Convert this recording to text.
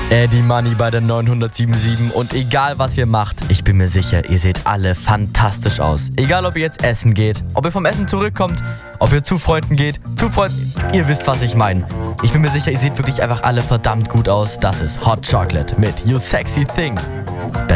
Eddie Money bei der 977 und egal was ihr macht, ich bin mir sicher, ihr seht alle fantastisch aus. Egal ob ihr jetzt essen geht, ob ihr vom Essen zurückkommt, ob ihr zu Freunden geht, ihr wisst was ich meine. Ich bin mir sicher, ihr seht wirklich einfach alle verdammt gut aus. Das ist Hot Chocolate mit You Sexy Thing. Das Beste